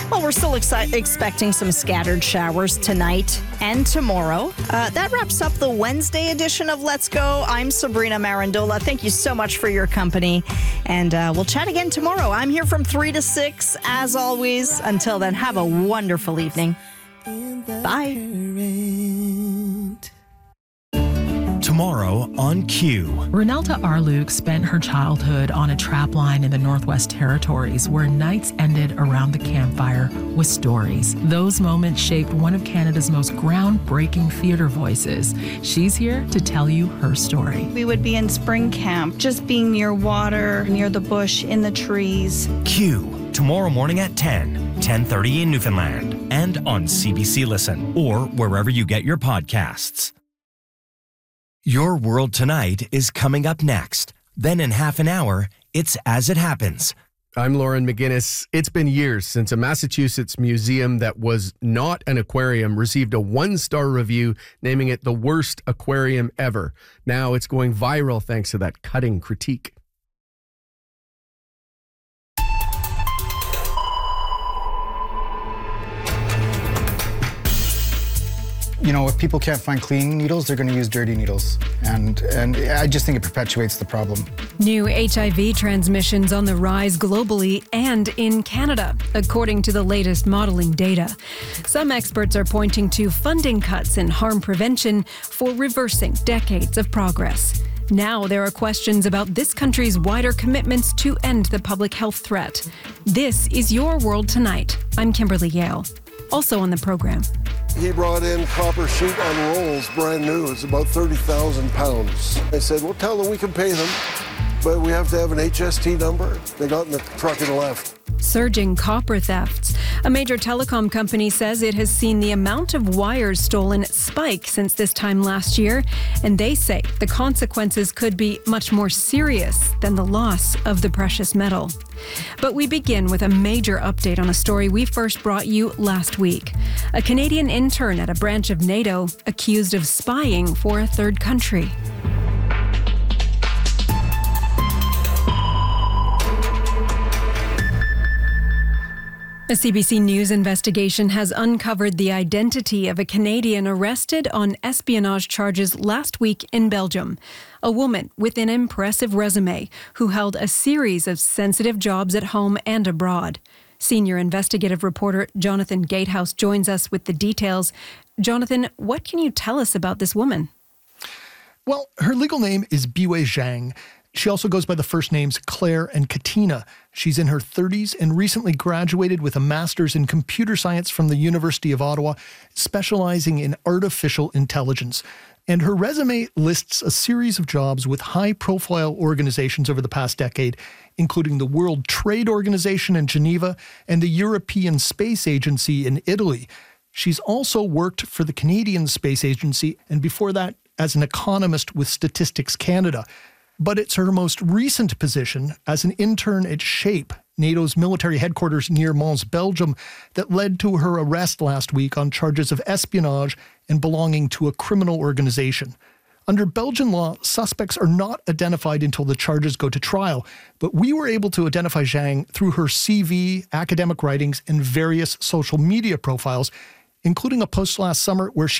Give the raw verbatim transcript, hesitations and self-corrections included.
Well, we're still exci- expecting some scattered showers tonight and tomorrow. Uh, that wraps up the Wednesday edition of Let's Go. I'm Sabrina Marandola. Thank you so much for your company. And uh, we'll chat again tomorrow. I'm here from three to six, as always. Until then, have a wonderful evening. Bye. Tomorrow on Q. Renelta Arluke spent her childhood on a trapline in the Northwest Territories where nights ended around the campfire with stories. Those moments shaped one of Canada's most groundbreaking theater voices. She's here to tell you her story. We would be in spring camp, just being near water, near the bush, in the trees. Q. Tomorrow morning at ten, ten thirty in Newfoundland, and on C B C Listen, or wherever you get your podcasts. Your World Tonight is coming up next. Then in half an hour, it's As It Happens. I'm Lauren McGinnis. It's been years since a Massachusetts museum that was not an aquarium received a one-star review, naming it the worst aquarium ever. Now it's going viral thanks to that cutting critique. You know, if people can't find clean needles, they're going to use dirty needles. And and I just think it perpetuates the problem. New H I V transmissions on the rise globally and in Canada, according to the latest modeling data. Some experts are pointing to funding cuts in harm prevention for reversing decades of progress. Now there are questions about this country's wider commitments to end the public health threat. This is Your World Tonight. I'm Kimberly Yale. Also on the program. He brought in copper sheet on rolls, brand new. It's about thirty thousand pounds. I said, well, tell them we can pay them, but we have to have an H S T number. They got in the truck and left. Surging copper thefts. A major telecom company says it has seen the amount of wires stolen spike since this time last year, and they say the consequences could be much more serious than the loss of the precious metal. But we begin with a major update on a story we first brought you last week. A Canadian intern at a branch of NATO accused of spying for a third country. A C B C News investigation has uncovered the identity of a Canadian arrested on espionage charges last week in Belgium. A woman with an impressive resume who held a series of sensitive jobs at home and abroad. Senior investigative reporter Jonathan Gatehouse joins us with the details. Jonathan, what can you tell us about this woman? Well, her legal name is Biwei Zhang. She also goes by the first names Claire and Katina. She's in her thirties and recently graduated with a master's in computer science from the University of Ottawa, specializing in artificial intelligence. And her resume lists a series of jobs with high-profile organizations over the past decade, including the World Trade Organization in Geneva and the European Space Agency in Italy. She's also worked for the Canadian Space Agency, and before that, as an economist with Statistics Canada. But it's her most recent position as an intern at SHAPE, NATO's military headquarters near Mons, Belgium, that led to her arrest last week on charges of espionage and belonging to a criminal organization. Under Belgian law, suspects are not identified until the charges go to trial, but we were able to identify Zhang through her C V, academic writings, and various social media profiles, including a post last summer where she